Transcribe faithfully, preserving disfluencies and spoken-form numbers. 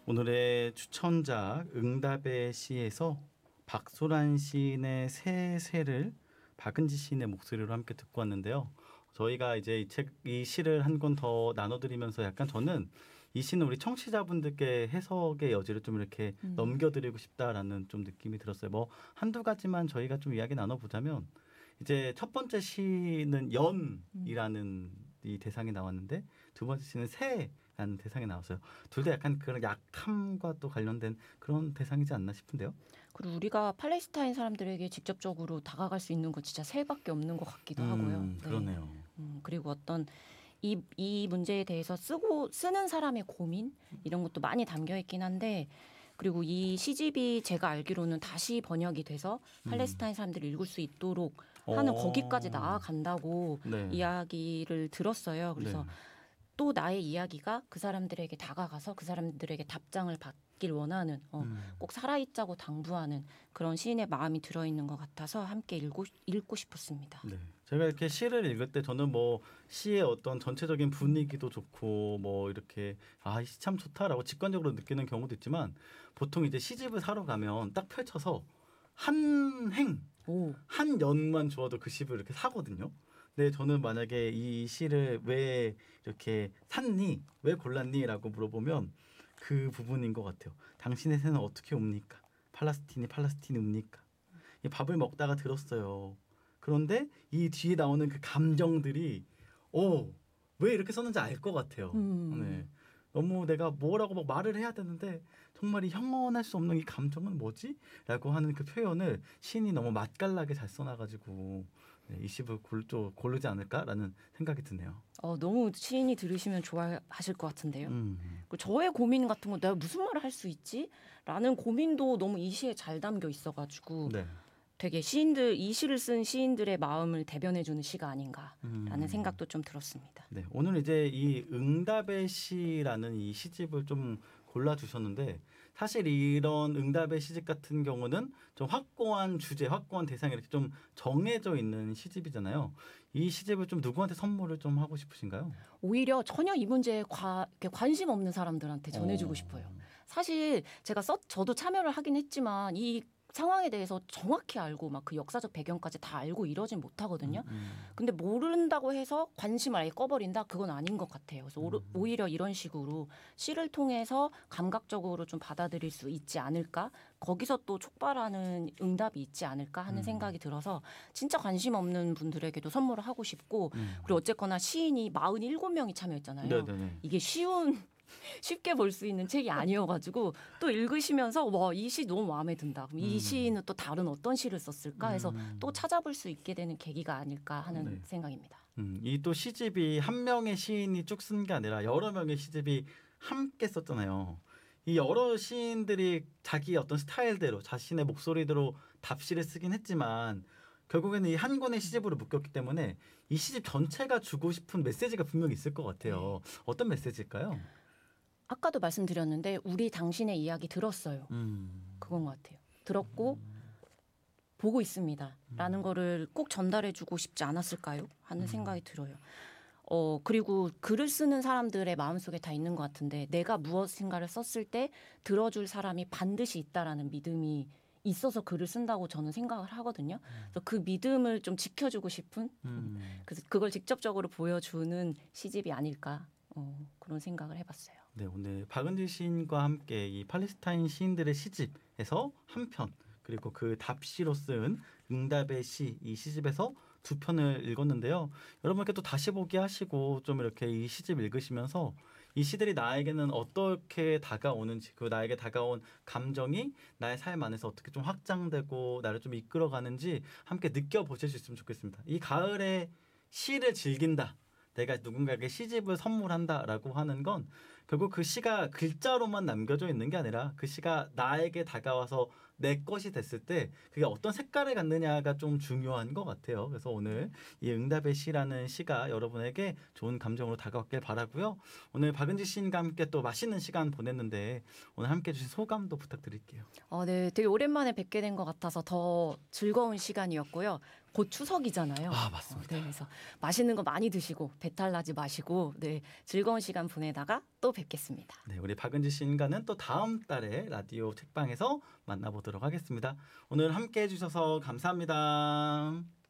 오늘의 추천작 응답의 시에서 박소란 시인의 새 새를 박은지 시인의 목소리로 함께 듣고 왔는데요. 저희가 이제 이 책, 이 시를 한 권 더 나눠드리면서 약간 저는 이 시는 우리 청취자분들께 해석의 여지를 좀 이렇게 음. 넘겨드리고 싶다라는 좀 느낌이 들었어요. 뭐 한두 가지만 저희가 좀 이야기 나눠보자면 이제 첫 번째 시는 연이라는 음. 이 대상이 나왔는데 두 번째 시는 새라는 대상이 나왔어요. 둘 다 약간 그런 약함과 또 관련된 그런 대상이지 않나 싶은데요. 그리고 우리가 팔레스타인 사람들에게 직접적으로 다가갈 수 있는 건 진짜 새밖에 없는 것 같기도 음, 하고요. 그러네요. 네. 음, 그리고 어떤 이, 이 문제에 대해서 쓰고 쓰는 사람의 고민 이런 것도 많이 담겨 있긴 한데 그리고 이 시집이 제가 알기로는 다시 번역이 돼서 팔레스타인 사람들이 읽을 수 있도록 하는 오. 거기까지 나아간다고 네. 이야기를 들었어요. 그래서 네. 또 나의 이야기가 그 사람들에게 다가가서 그 사람들에게 답장을 받길 원하는 어, 음. 꼭 살아있자고 당부하는 그런 시인의 마음이 들어있는 것 같아서 함께 읽고, 읽고 싶었습니다. 네. 제가 이렇게 시를 읽을 때 저는 뭐 시의 어떤 전체적인 분위기도 좋고 뭐 이렇게 아, 이 시 참 좋다라고 직관적으로 느끼는 경우도 있지만 보통 이제 시집을 사러 가면 딱 펼쳐서 한 행, 오. 한 연만 주어도 그 시를 이렇게 사거든요. 네, 저는 만약에 이 시를 왜 이렇게 샀니? 왜 골랐니? 라고 물어보면 그 부분인 것 같아요. 당신의 새는 어떻게 옵니까? 팔레스틴이 팔레스틴이 옵니까? 이 밥을 먹다가 들었어요. 그런데 이 뒤에 나오는 그 감정들이 오, 왜 이렇게 썼는지 알 것 같아요. 음. 네. 너무 내가 뭐라고 막 말을 해야 되는데 정말 이 형언할 수 없는 이 감정은 뭐지? 라고 하는 그 표현을 시인이 너무 맛깔나게 잘 써놔가지고 네, 이 시를 골조, 고르지 않을까라는 생각이 드네요. 어, 너무 시인이 들으시면 좋아하실 것 같은데요. 음. 저의 고민 같은 거 내가 무슨 말을 할 수 있지? 라는 고민도 너무 이 시에 잘 담겨 있어가지고 네. 되게 시인들, 이 시를 쓴 시인들의 마음을 대변해주는 시가 아닌가라는 음. 생각도 좀 들었습니다. 네, 오늘 이제 이 응답의 시라는 이 시집을 좀 골라주셨는데 사실 이런 응답의 시집 같은 경우는 좀 확고한 주제, 확고한 대상이 이렇게 좀 정해져 있는 시집이잖아요. 이 시집을 좀 누구한테 선물을 좀 하고 싶으신가요? 오히려 전혀 이 문제에 과, 관심 없는 사람들한테 전해주고 오. 싶어요. 사실 제가 써, 저도 참여를 하긴 했지만 이 상황에 대해서 정확히 알고 막 그 역사적 배경까지 다 알고 이러진 못하거든요. 음, 음. 근데 모른다고 해서 관심을 아예 꺼버린다? 그건 아닌 것 같아요. 그래서 음. 오히려 이런 식으로 시를 통해서 감각적으로 좀 받아들일 수 있지 않을까? 거기서 또 촉발하는 응답이 있지 않을까 하는 음. 생각이 들어서 진짜 관심 없는 분들에게도 선물을 하고 싶고 음. 그리고 어쨌거나 시인이 사십칠 명이 참여했잖아요. 네네네. 이게 쉬운 쉽게 볼 수 있는 책이 아니어가지고 또 읽으시면서 와, 이 시 너무 마음에 든다. 그럼 이 음. 시인은 또 다른 어떤 시를 썼을까 해서 음. 또 찾아볼 수 있게 되는 계기가 아닐까 하는 네. 생각입니다. 음, 이 또 시집이 한 명의 시인이 쭉 쓴 게 아니라 여러 명의 시집이 함께 썼잖아요. 이 여러 시인들이 자기 어떤 스타일대로 자신의 목소리대로 답시를 쓰긴 했지만 결국에는 이 한 권의 시집으로 묶였기 때문에 이 시집 전체가 주고 싶은 메시지가 분명히 있을 것 같아요. 네. 어떤 메시지일까요? 아까도 말씀드렸는데 우리 당신의 이야기 들었어요. 음. 그건 것 같아요. 들었고 음. 보고 있습니다. 음. 라는 거를 꼭 전달해 주고 싶지 않았을까요? 하는 음. 생각이 들어요. 어, 그리고 글을 쓰는 사람들의 마음속에 다 있는 것 같은데 내가 무엇인가를 썼을 때 들어줄 사람이 반드시 있다라는 믿음이 있어서 글을 쓴다고 저는 생각을 하거든요. 그래서 그 믿음을 좀 지켜주고 싶은 음. 그래서 그걸 직접적으로 보여주는 시집이 아닐까 어, 그런 생각을 해봤어요. 네, 오늘 박은지 시인과 함께 이 팔레스타인 시인들의 시집에서 한 편 그리고 그 답시로 쓴 응답의 시 이 시집에서 두 편을 읽었는데요. 여러분께 또 다시 보기 하시고 좀 이렇게 이 시집 읽으시면서 이 시들이 나에게는 어떻게 다가오는지 그 나에게 다가온 감정이 나의 삶 안에서 어떻게 좀 확장되고 나를 좀 이끌어가는지 함께 느껴보실 수 있으면 좋겠습니다. 이 가을에 시를 즐긴다. 내가 누군가에게 시집을 선물한다라고 하는 건 결국 그 시가 글자로만 남겨져 있는 게 아니라 그 시가 나에게 다가와서 내 것이 됐을 때 그게 어떤 색깔을 갖느냐가 좀 중요한 것 같아요. 그래서 오늘 이 응답의 시라는 시가 여러분에게 좋은 감정으로 다가왔길 바라고요. 오늘 박은지 시인과 함께 또 맛있는 시간 보냈는데 오늘 함께 해주신 소감도 부탁드릴게요. 어, 네, 되게 오랜만에 뵙게 된 것 같아서 더 즐거운 시간이었고요. 곧 추석이잖아요. 아, 맞습니다. 어, 네, 그래서 맛있는 거 많이 드시고 배탈 나지 마시고 네, 즐거운 시간 보내다가 또 뵙겠습니다. 네, 우리 박은지 시인과는 또 다음 달에 라디오 책방에서 만나보도록 하겠습니다. 오늘 함께 해주셔서 감사합니다.